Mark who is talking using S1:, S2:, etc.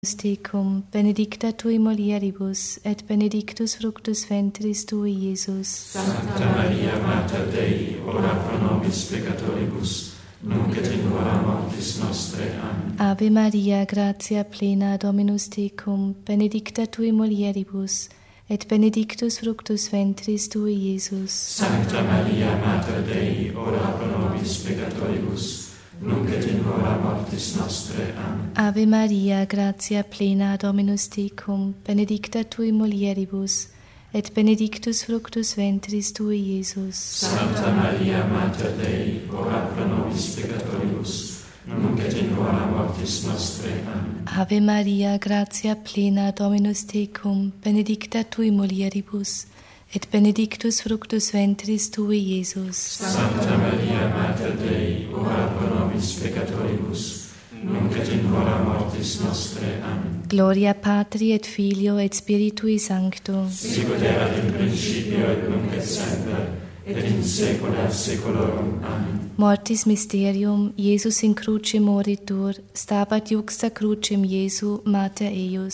S1: Tecum, benedicta tui mulieribus, et benedictus fructus ventris tui, Iesus.
S2: Sancta Maria, Mater Dei, ora pro nobis peccatoribus, nunc et in hora mortis nostre. Amen.
S1: Ave Maria, gratia plena, Dominus tecum, benedicta tui mulieribus, et benedictus fructus ventris tui, Iesus.
S2: Sancta Maria, Mater Dei, ora pro nobis peccatoribus, nunc et in hora mortis nostre. Amen.
S1: Ave Maria, gratia plena, Dominus tecum, benedicta tui mulieribus, et benedictus fructus ventris tui, Iesus.
S2: Sancta Maria, Mater Dei, ora pro nobis peccatoribus, nunc et in hora mortis nostre. Amen.
S1: Ave Maria, gratia plena, Dominus tecum, benedicta tui mulieribus, et benedictus fructus ventris tui, Iesus.
S2: Sancta Maria, Mater Dei, ora pro nobis peccatoribus, nunc et in hora mortis nostre. Amen.
S1: Gloria Patri et Filio et Spiritui Sancto.
S2: Sicut erat in principio et nunc et semper, et in saecula saeculorum. Amen.
S1: Mortis mysterium, Iesus in cruce moritur, stabat juxta crucem Iesu, mater eius.